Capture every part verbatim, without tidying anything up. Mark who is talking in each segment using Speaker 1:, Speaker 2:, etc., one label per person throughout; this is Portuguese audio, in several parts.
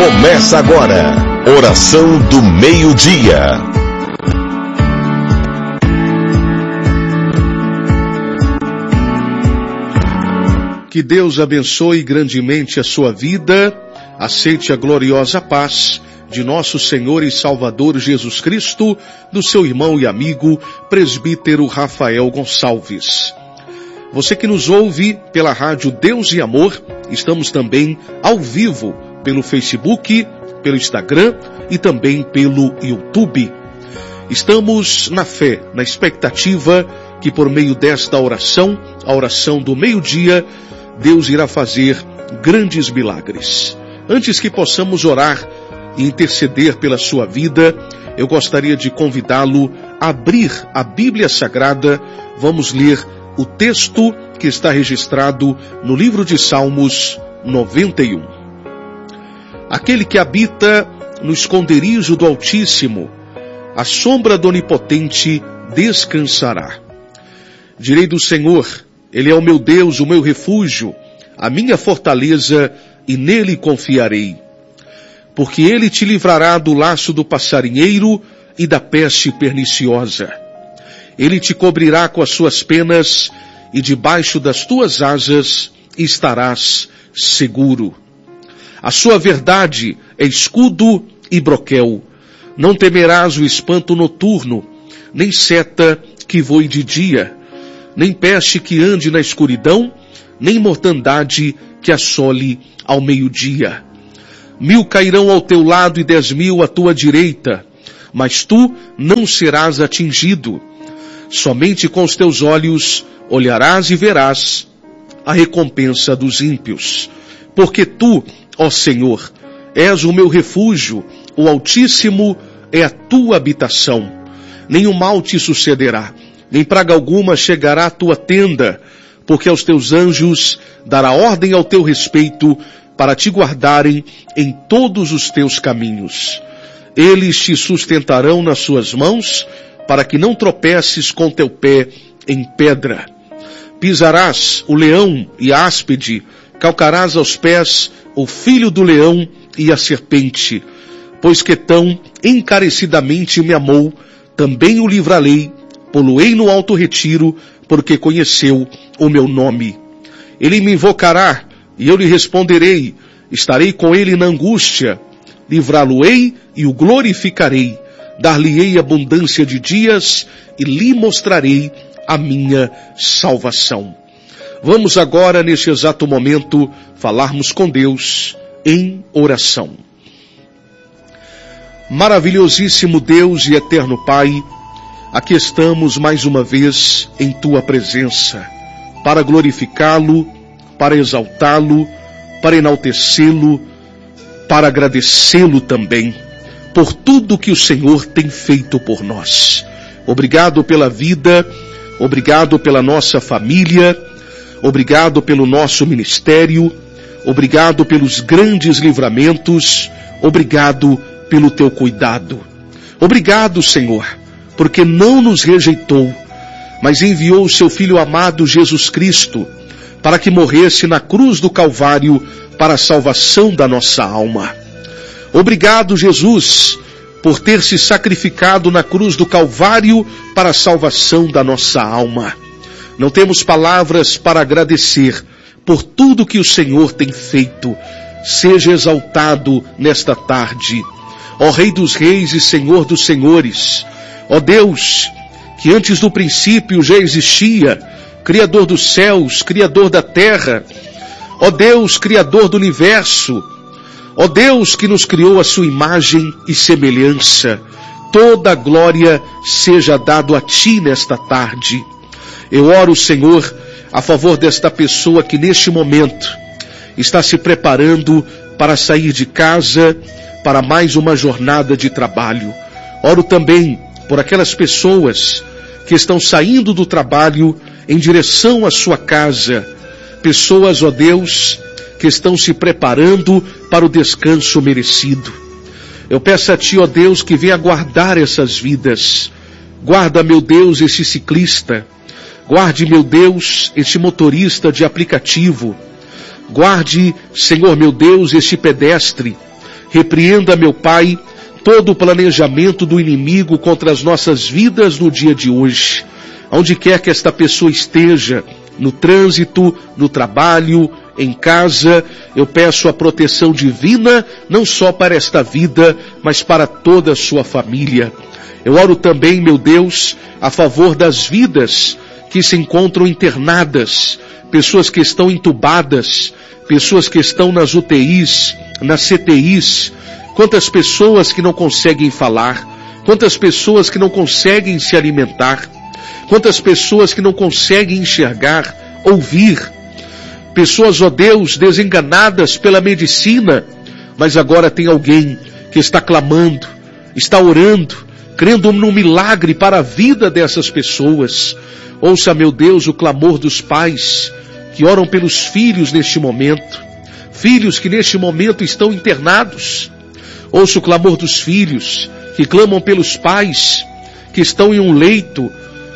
Speaker 1: Começa agora, oração do meio-dia.
Speaker 2: Que Deus abençoe grandemente a sua vida, aceite a gloriosa paz de nosso Senhor e Salvador Jesus Cristo, do seu irmão e amigo, presbítero Rafael Gonçalves. Você que nos ouve pela rádio Deus e Amor, estamos também ao vivo pelo Facebook, pelo Instagram e também pelo YouTube. Estamos na fé, na expectativa que por meio desta oração, a oração do meio-dia, Deus irá fazer grandes milagres. Antes que possamos orar e interceder pela sua vida, eu gostaria de convidá-lo a abrir a Bíblia Sagrada. Vamos ler o texto que está registrado no livro de Salmos noventa e um. Aquele que habita no esconderijo do Altíssimo, à sombra do Onipotente descansará. Direi do Senhor, Ele é o meu Deus, o meu refúgio, a minha fortaleza, e nele confiarei. Porque Ele te livrará do laço do passarinheiro e da peste perniciosa. Ele te cobrirá com as suas penas, e debaixo das tuas asas estarás seguro. A sua verdade é escudo e broquel. Não temerás o espanto noturno, nem seta que voe de dia, nem peste que ande na escuridão, nem mortandade que assole ao meio-dia. Mil cairão ao teu lado e dez mil à tua direita, mas tu não serás atingido. Somente com os teus olhos olharás e verás a recompensa dos ímpios. Porque tu, ó Senhor, és o meu refúgio, o Altíssimo é a tua habitação. Nenhum mal te sucederá, nem praga alguma chegará à tua tenda, porque aos teus anjos dará ordem ao teu respeito para te guardarem em todos os teus caminhos. Eles te sustentarão nas suas mãos, para que não tropeces com teu pé em pedra. Pisarás o leão e a áspide, calcarás aos pés o filho do leão e a serpente. Pois que tão encarecidamente me amou, também o livrarei, pô-lo-ei no alto retiro, porque conheceu o meu nome. Ele me invocará, e eu lhe responderei, estarei com ele na angústia, livrá-lo-ei e o glorificarei, dar-lhe-ei abundância de dias, e lhe mostrarei a minha salvação. Vamos agora, neste exato momento, falarmos com Deus em oração. Maravilhosíssimo Deus e eterno Pai, aqui estamos mais uma vez em Tua presença, para glorificá-lo, para exaltá-lo, para enaltecê-lo, para agradecê-lo também, por tudo que o Senhor tem feito por nós. Obrigado pela vida, obrigado pela nossa família, obrigado pelo nosso ministério, obrigado pelos grandes livramentos, obrigado pelo teu cuidado. Obrigado, Senhor, porque não nos rejeitou, mas enviou o seu Filho amado Jesus Cristo, para que morresse na cruz do Calvário para a salvação da nossa alma. Obrigado, Jesus, por ter se sacrificado na cruz do Calvário para a salvação da nossa alma. Não temos palavras para agradecer por tudo que o Senhor tem feito. Seja exaltado nesta tarde, ó Rei dos Reis e Senhor dos Senhores, ó Deus, que antes do princípio já existia, Criador dos céus, Criador da terra, ó Deus, Criador do universo, ó Deus que nos criou a sua imagem e semelhança. Toda a glória seja dado a Ti nesta tarde. Eu oro, Senhor, a favor desta pessoa que neste momento está se preparando para sair de casa para mais uma jornada de trabalho. Oro também por aquelas pessoas que estão saindo do trabalho em direção à sua casa. Pessoas, ó Deus, que estão se preparando para o descanso merecido. Eu peço a Ti, ó Deus, que venha guardar essas vidas. Guarda, meu Deus, esse ciclista. Guarde, meu Deus, esse motorista de aplicativo. Guarde, Senhor meu Deus, este pedestre. Repreenda, meu Pai, todo o planejamento do inimigo contra as nossas vidas no dia de hoje. Onde quer que esta pessoa esteja, no trânsito, no trabalho, em casa, eu peço a proteção divina, não só para esta vida, mas para toda a sua família. Eu oro também, meu Deus, a favor das vidas que se encontram internadas, pessoas que estão entubadas, pessoas que estão nas U T Is, nas C T Is, quantas pessoas que não conseguem falar, quantas pessoas que não conseguem se alimentar, quantas pessoas que não conseguem enxergar, ouvir, pessoas, ó Deus, desenganadas pela medicina, mas agora tem alguém que está clamando, está orando, crendo num milagre para a vida dessas pessoas. Ouça, meu Deus, o clamor dos pais que oram pelos filhos neste momento, filhos que neste momento estão internados. Ouça o clamor dos filhos que clamam pelos pais que estão em um leito,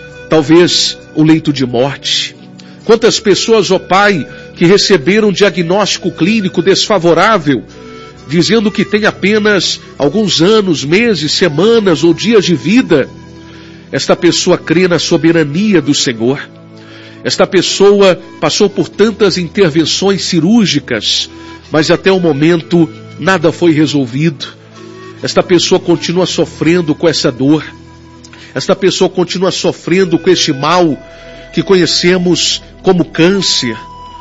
Speaker 2: talvez um leito de morte. Quantas pessoas, ó Pai, que receberam um diagnóstico clínico desfavorável, dizendo que tem apenas alguns anos, meses, semanas ou dias de vida. Esta pessoa crê na soberania do Senhor. Esta pessoa passou por tantas intervenções cirúrgicas, mas até o momento nada foi resolvido. Esta pessoa continua sofrendo com essa dor. Esta pessoa continua sofrendo com este mal que conhecemos como câncer,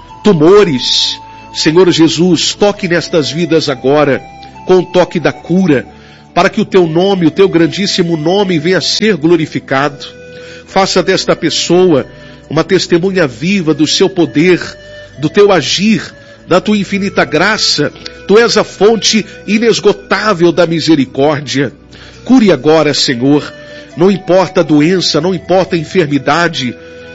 Speaker 2: tumores. Senhor Jesus, toque nestas vidas agora, com o toque da cura, para que o teu nome, o teu grandíssimo nome venha a ser glorificado. Faça desta pessoa uma testemunha viva do seu poder, do teu agir, da tua infinita graça. Tu és a fonte inesgotável da misericórdia. Cure agora, Senhor. Não importa a doença, não importa a enfermidade,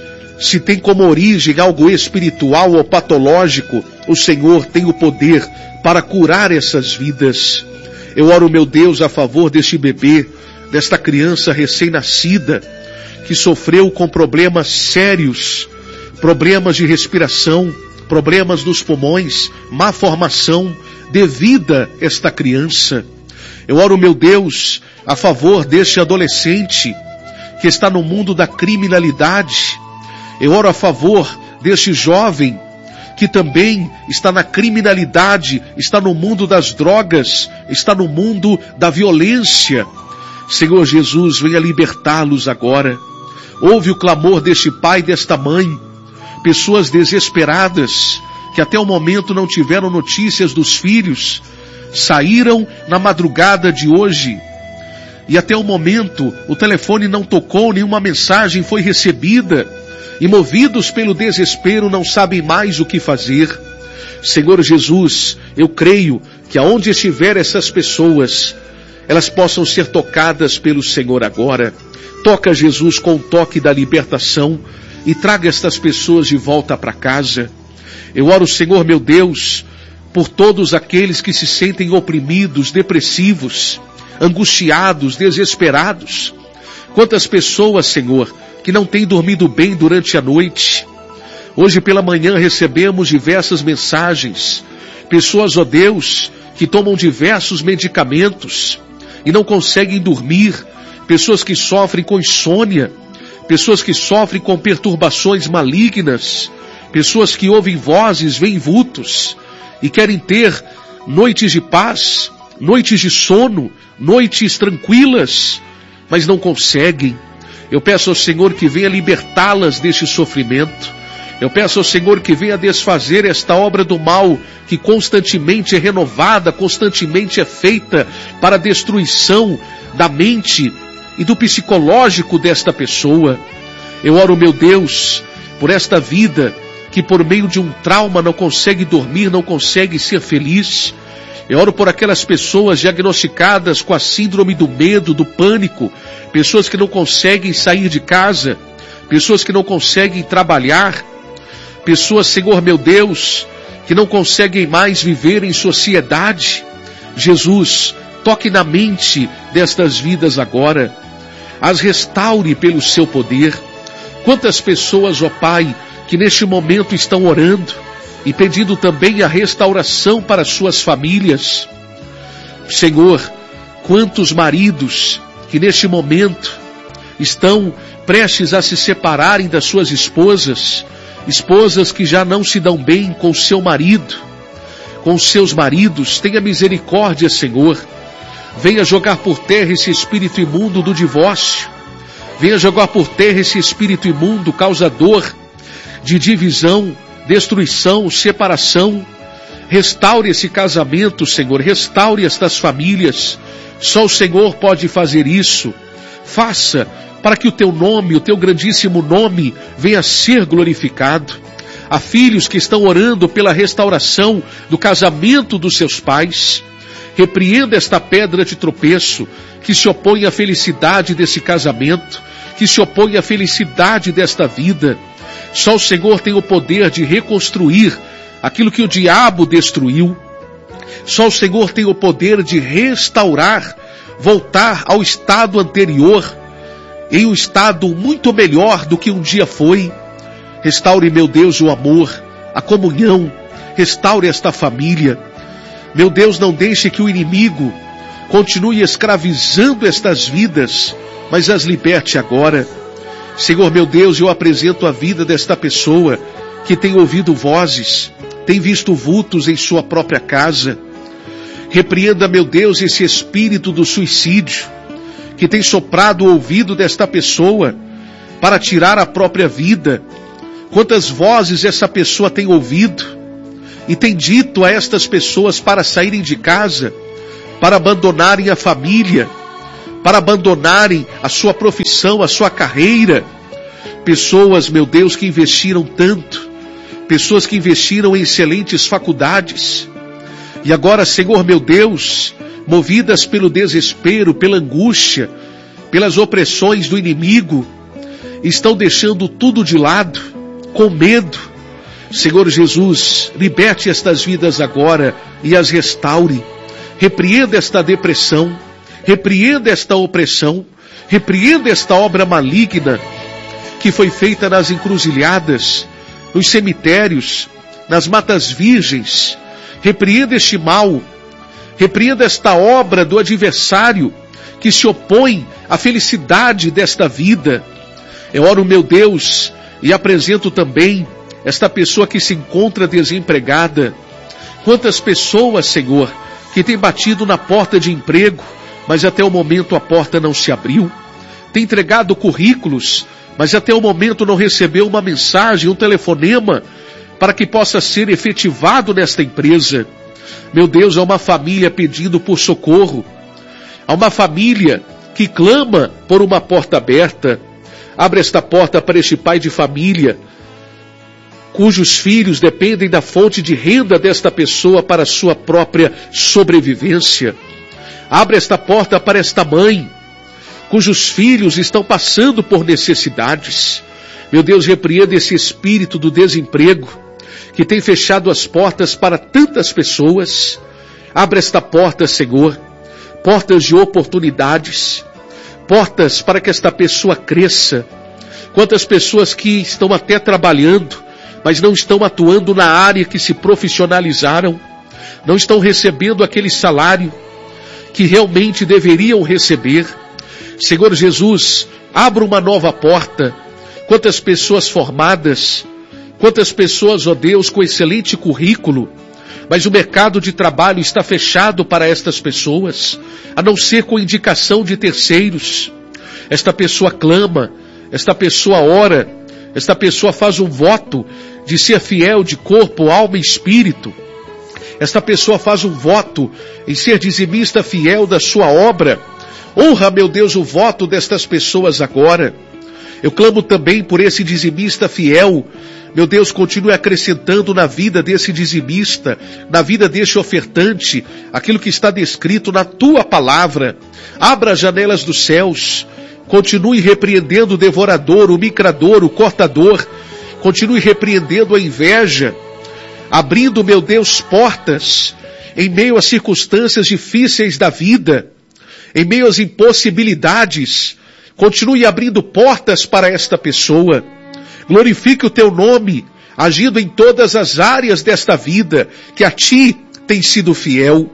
Speaker 2: se tem como origem algo espiritual ou patológico, o Senhor tem o poder para curar essas vidas. Eu oro, meu Deus, a favor deste bebê, desta criança recém-nascida, que sofreu com problemas sérios, problemas de respiração, problemas nos pulmões, má formação. Dê vida a esta criança. Eu oro, meu Deus, a favor deste adolescente que está no mundo da criminalidade. Eu oro a favor deste jovem que também está na criminalidade, está no mundo das drogas, está no mundo da violência. Senhor Jesus, venha libertá-los agora. Ouve o clamor deste pai e desta mãe, pessoas desesperadas, que até o momento não tiveram notícias dos filhos, saíram na madrugada de hoje, e até o momento o telefone não tocou, nenhuma mensagem foi recebida, e movidos pelo desespero não sabem mais o que fazer. Senhor Jesus, eu creio que aonde estiver essas pessoas, elas possam ser tocadas pelo Senhor agora. Toca, Jesus, com o toque da libertação e traga estas pessoas de volta para casa. Eu oro, Senhor meu Deus, por todos aqueles que se sentem oprimidos, depressivos, angustiados, desesperados. Quantas pessoas, Senhor, que não têm dormido bem durante a noite. Hoje pela manhã recebemos diversas mensagens. Pessoas, ó Deus, que tomam diversos medicamentos e não conseguem dormir. Pessoas que sofrem com insônia. Pessoas que sofrem com perturbações malignas. Pessoas que ouvem vozes, veem vultos e querem ter noites de paz, noites de sono, noites tranquilas, mas não conseguem. Eu peço ao Senhor que venha libertá-las deste sofrimento. Eu peço ao Senhor que venha desfazer esta obra do mal que constantemente é renovada, constantemente é feita para a destruição da mente e do psicológico desta pessoa. Eu oro, meu Deus, por esta vida que por meio de um trauma não consegue dormir, não consegue ser feliz. Eu oro por aquelas pessoas diagnosticadas com a síndrome do medo, do pânico, pessoas que não conseguem sair de casa, pessoas que não conseguem trabalhar, pessoas, Senhor meu Deus, que não conseguem mais viver em sociedade. Jesus, toque na mente destas vidas agora, as restaure pelo seu poder. Quantas pessoas, ó Pai, que neste momento estão orando e pedindo também a restauração para suas famílias. Senhor, quantos maridos que neste momento estão prestes a se separarem das suas esposas, esposas que já não se dão bem com o seu marido, com os seus maridos. Tenha misericórdia, Senhor. Venha jogar por terra esse espírito imundo do divórcio. Venha jogar por terra esse espírito imundo causador de divisão, destruição, separação. Restaure esse casamento, Senhor. Restaure estas famílias. Só o Senhor pode fazer isso. Faça para que o teu nome, o teu grandíssimo nome, venha a ser glorificado. Há filhos que estão orando pela restauração do casamento dos seus pais. Repreenda esta pedra de tropeço que se opõe à felicidade desse casamento, que se opõe à felicidade desta vida. Só o Senhor tem o poder de reconstruir aquilo que o diabo destruiu. Só o Senhor tem o poder de restaurar, voltar ao estado anterior, em um estado muito melhor do que um dia foi. Restaure, meu Deus, o amor, a comunhão. Restaure esta família. Meu Deus, não deixe que o inimigo continue escravizando estas vidas, mas as liberte agora. Senhor, meu Deus, eu apresento a vida desta pessoa que tem ouvido vozes, tem visto vultos em sua própria casa. Repreenda, meu Deus, esse espírito do suicídio que tem soprado o ouvido desta pessoa para tirar a própria vida. Quantas vozes essa pessoa tem ouvido e tem dito a estas pessoas para saírem de casa, para abandonarem a família, para abandonarem a sua profissão, a sua carreira. Pessoas, meu Deus, que investiram tanto, pessoas que investiram em excelentes faculdades, e agora, Senhor, meu Deus, movidas pelo desespero, pela angústia, pelas opressões do inimigo, estão deixando tudo de lado, com medo. Senhor Jesus, liberte estas vidas agora e as restaure. Repreenda esta depressão, repreenda esta opressão, repreenda esta obra maligna que foi feita nas encruzilhadas, nos cemitérios, nas matas virgens. Repreenda este mal, repreenda esta obra do adversário que se opõe à felicidade desta vida. Eu oro, meu Deus, e apresento também esta pessoa que se encontra desempregada. Quantas pessoas, Senhor, que tem batido na porta de emprego, mas até o momento a porta não se abriu. Tem entregado currículos, mas até o momento não recebeu uma mensagem, um telefonema, para que possa ser efetivado nesta empresa. Meu Deus, há uma família pedindo por socorro. Há uma família que clama por uma porta aberta. Abre esta porta para este pai de família, cujos filhos dependem da fonte de renda desta pessoa para a sua própria sobrevivência. Abre esta porta para esta mãe, cujos filhos estão passando por necessidades. Meu Deus, repreenda esse espírito do desemprego, que tem fechado as portas para tantas pessoas. Abre esta porta, Senhor, portas de oportunidades, portas para que esta pessoa cresça. Quantas pessoas que estão até trabalhando, mas não estão atuando na área que se profissionalizaram, não estão recebendo aquele salário que realmente deveriam receber. Senhor Jesus, abra uma nova porta. Quantas pessoas formadas, quantas pessoas, ó Deus, com excelente currículo, mas o mercado de trabalho está fechado para estas pessoas, a não ser com indicação de terceiros. Esta pessoa clama, esta pessoa ora, esta pessoa faz um voto de ser fiel de corpo, alma e espírito. Esta pessoa faz um voto em ser dizimista fiel da sua obra. Honra, meu Deus, o voto destas pessoas agora. Eu clamo também por esse dizimista fiel. Meu Deus, continue acrescentando na vida desse dizimista, na vida deste ofertante, aquilo que está descrito na tua palavra. Abra as janelas dos céus. Continue repreendendo o devorador, o micrador, o cortador. Continue repreendendo a inveja. Abrindo, meu Deus, portas em meio às circunstâncias difíceis da vida, em meio às impossibilidades. Continue abrindo portas para esta pessoa. Glorifique o teu nome, agindo em todas as áreas desta vida, que a ti tem sido fiel.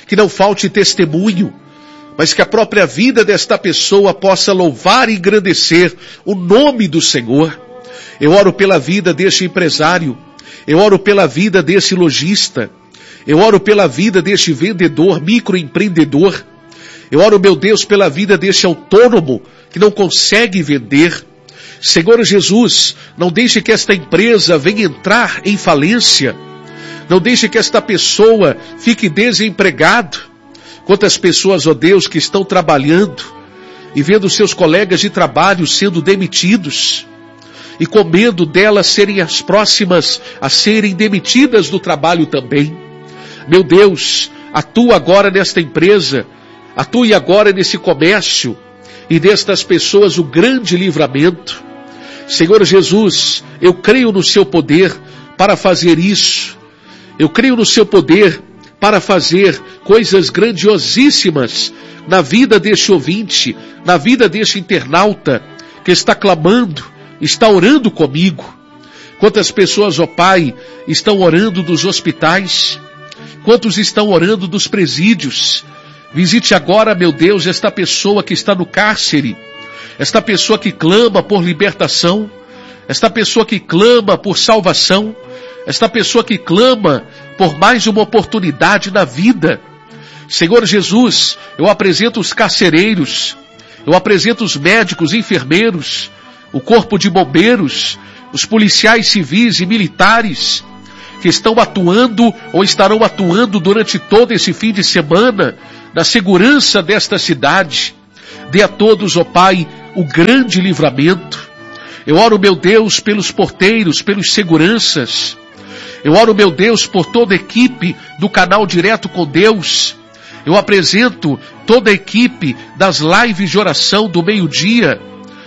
Speaker 2: que não falte testemunho, mas que a própria vida desta pessoa possa louvar e engrandecer o nome do Senhor. Eu oro pela vida deste empresário, eu oro pela vida desse lojista, eu oro pela vida deste vendedor, microempreendedor. Eu oro, meu Deus, pela vida deste autônomo que não consegue vender. Senhor Jesus, não deixe que esta empresa venha entrar em falência. Não deixe que esta pessoa fique desempregado. Quantas pessoas, ó Deus, que estão trabalhando e vendo seus colegas de trabalho sendo demitidos e com medo delas serem as próximas a serem demitidas do trabalho também. Meu Deus, atua agora nesta empresa, atue agora nesse comércio e destas pessoas o grande livramento. Senhor Jesus, eu creio no seu poder para fazer isso. Eu creio no seu poder para fazer coisas grandiosíssimas na vida deste ouvinte, na vida deste internauta que está clamando, está orando comigo. Quantas pessoas, ó Pai, estão orando dos hospitais? Quantos estão orando dos presídios? Visite agora, meu Deus, esta pessoa que está no cárcere, esta pessoa que clama por libertação, esta pessoa que clama por salvação, esta pessoa que clama por mais uma oportunidade na vida. Senhor Jesus, eu apresento os carcereiros, eu apresento os médicos, enfermeiros, o corpo de bombeiros, os policiais civis e militares que estão atuando ou estarão atuando durante todo esse fim de semana na segurança desta cidade. Dê a todos, ó Pai, o grande livramento. Eu oro, meu Deus, pelos porteiros, pelos seguranças. Eu oro, meu Deus, por toda a equipe do canal Direto com Deus. Eu apresento toda a equipe das lives de oração do meio-dia,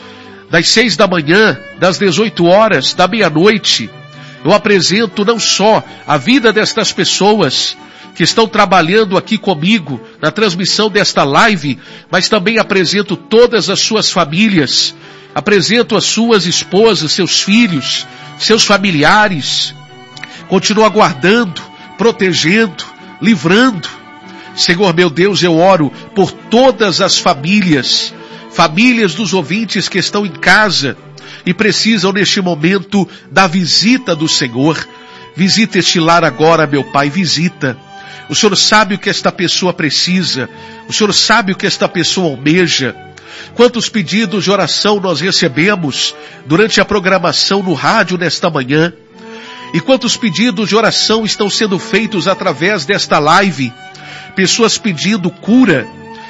Speaker 2: das seis da manhã, das dezoito horas, da meia-noite. Eu apresento não só a vida destas pessoas que estão trabalhando aqui comigo na transmissão desta live, mas também apresento todas as suas famílias, apresento as suas esposas, seus filhos, seus familiares. Continua guardando, protegendo, livrando. Senhor meu Deus, eu oro por todas as famílias, famílias dos ouvintes que estão em casa e precisam neste momento da visita do Senhor. Visita este lar agora, meu Pai, visita. O Senhor sabe o que esta pessoa precisa, o Senhor sabe o que esta pessoa almeja. Quantos pedidos de oração nós recebemos durante a programação no rádio nesta manhã? E quantos pedidos de oração estão sendo feitos através desta live? Pessoas pedindo cura,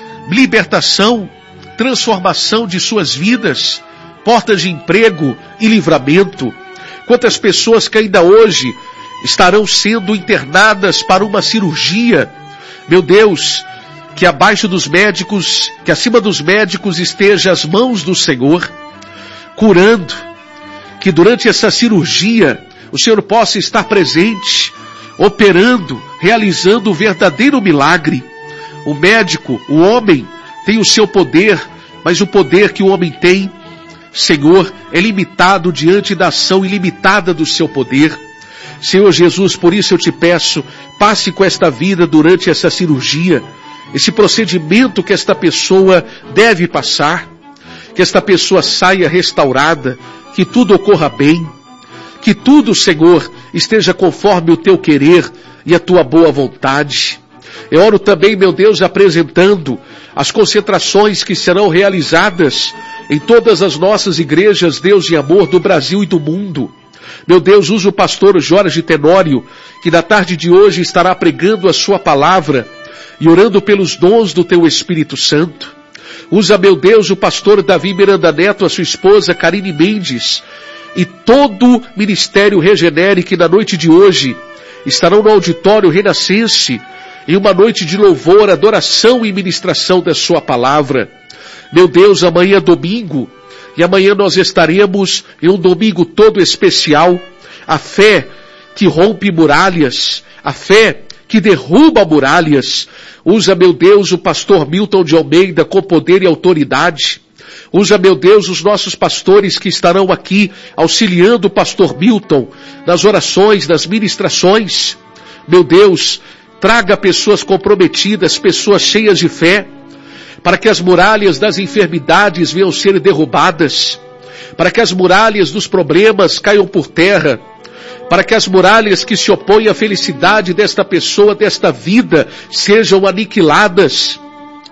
Speaker 2: libertação, transformação de suas vidas, portas de emprego e livramento. Quantas pessoas que ainda hoje estarão sendo internadas para uma cirurgia. Meu Deus, que abaixo dos médicos, que acima dos médicos esteja as mãos do Senhor, curando, que durante essa cirurgia o Senhor possa estar presente, operando, realizando o verdadeiro milagre. O médico, o homem, tem o seu poder, mas o poder que o homem tem, Senhor, é limitado diante da ação ilimitada do seu poder. Senhor Jesus, por isso eu te peço, passe com esta vida durante essa cirurgia, esse procedimento que esta pessoa deve passar, que esta pessoa saia restaurada, que tudo ocorra bem, que tudo, Senhor, esteja conforme o teu querer e a tua boa vontade. Eu oro também, meu Deus, apresentando as concentrações que serão realizadas em todas as nossas igrejas, Deus de amor, do Brasil e do mundo. Meu Deus, usa o pastor Jorge Tenório, que na tarde de hoje estará pregando a sua palavra e orando pelos dons do teu Espírito Santo. Usa, meu Deus, o pastor Davi Miranda Neto, a sua esposa Karine Mendes, e todo o Ministério Regenere que na noite de hoje estarão no auditório Renascense em uma noite de louvor, adoração e ministração da sua palavra. Meu Deus, amanhã é domingo, e amanhã nós estaremos em um domingo todo especial. A fé que rompe muralhas, a fé que derruba muralhas. Usa, meu Deus, o pastor Milton de Almeida com poder e autoridade. Usa, meu Deus, os nossos pastores que estarão aqui auxiliando o pastor Milton nas orações, nas ministrações. Meu Deus, Traga pessoas comprometidas, pessoas cheias de fé, para que as muralhas das enfermidades venham ser derrubadas, para que as muralhas dos problemas caiam por terra, para que as muralhas que se opõem à felicidade desta pessoa, desta vida, sejam aniquiladas.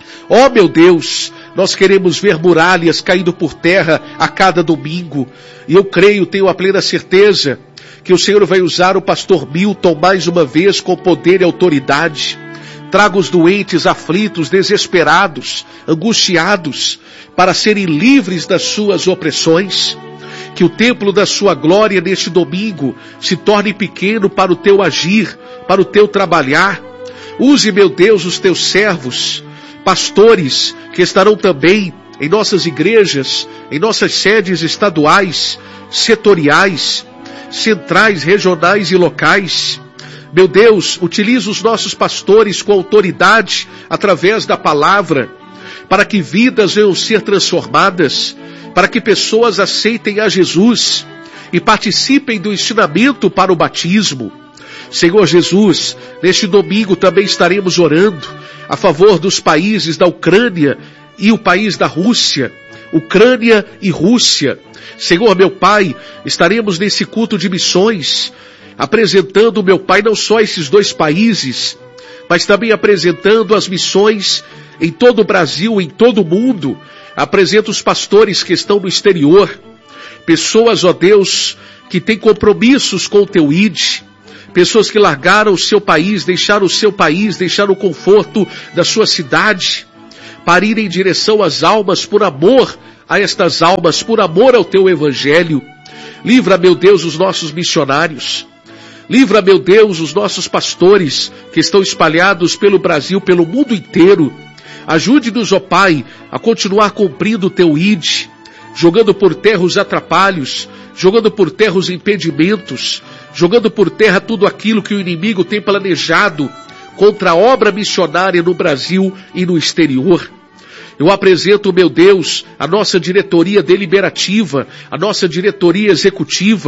Speaker 2: Ó meu Deus, nós queremos ver muralhas caindo por terra a cada domingo. E eu creio, tenho a plena certeza, que o Senhor vai usar o pastor Milton mais uma vez com poder e autoridade. Traga os doentes, aflitos, desesperados, angustiados, para serem livres das suas opressões. Que o templo da sua glória neste domingo se torne pequeno para o teu agir, para o teu trabalhar. Use, meu Deus, os teus servos, pastores, que estarão também em nossas igrejas, em nossas sedes estaduais, setoriais, centrais, regionais e locais. Meu Deus, utiliza os nossos pastores com autoridade através da palavra, para que vidas venham ser transformadas, para que pessoas aceitem a Jesus e participem do ensinamento para o batismo. Senhor Jesus, neste domingo também estaremos orando a favor dos países da Ucrânia e o país da Rússia, Ucrânia e Rússia. Senhor, meu Pai, estaremos nesse culto de missões, apresentando, meu Pai, não só esses dois países, mas também apresentando as missões em todo o Brasil, em todo o mundo. Apresento os pastores que estão no exterior, pessoas, ó Deus, que têm compromissos com o teu I D, pessoas que largaram o seu país, deixaram o seu país, deixaram o conforto da sua cidade, para ir em direção às almas, por amor a estas almas, por amor ao teu evangelho. Livra, meu Deus, os nossos missionários. Livra, meu Deus, os nossos pastores que estão espalhados pelo Brasil, pelo mundo inteiro. Ajude-nos, ó Pai, a continuar cumprindo o teu I D, jogando por terra os atrapalhos, jogando por terra os impedimentos, jogando por terra tudo aquilo que o inimigo tem planejado contra a obra missionária no Brasil e no exterior. Eu apresento, meu Deus, a nossa diretoria deliberativa, a nossa diretoria executiva,